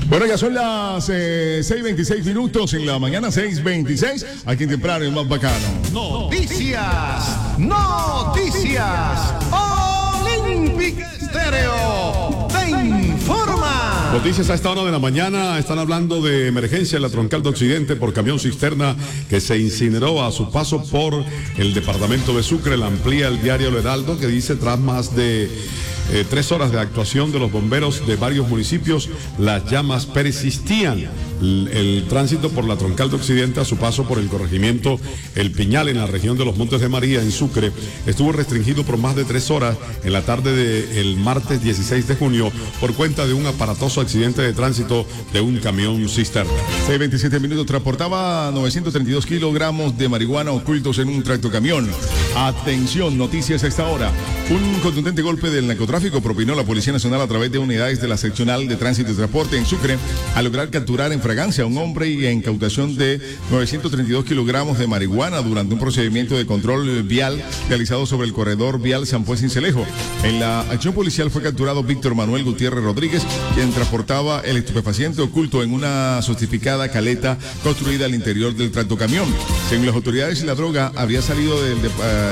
Bueno, ya son las 6:26 minutos en la mañana, 6:26. Aquí en temprano, el más bacano. Noticias, noticias. Olímpica Estéreo te informa. Noticias a esta hora de la mañana. Están hablando de emergencia en la troncal de Occidente por camión cisterna que se incineró a su paso por el departamento de Sucre. La amplía el diario El Heraldo, que dice: tras más de 3 horas de actuación de los bomberos de varios municipios, las llamas persistían. El tránsito por la troncal de Occidente a su paso por el corregimiento El Piñal en la región de los Montes de María en Sucre estuvo restringido por más de 3 horas en la tarde del martes 16 de junio por cuenta de un aparatoso accidente de tránsito de un camión cisterna. 6:27 minutos. Transportaba 932 kilogramos de marihuana ocultos en un tractocamión. Atención, noticias a esta hora. Un contundente golpe del narcotráfico propinó la Policía Nacional a través de unidades de la Seccional de Tránsito y Transporte en Sucre al lograr capturar en fragancia a un hombre y en incautación de 932 kilogramos de marihuana durante un procedimiento de control vial realizado sobre el corredor vial San Juan-Cincelejo. En la acción policial fue capturado Víctor Manuel Gutiérrez Rodríguez, quien transportaba el estupefaciente oculto en una sofistificada caleta construida al interior del tractocamión. Según las autoridades, la droga habría salido del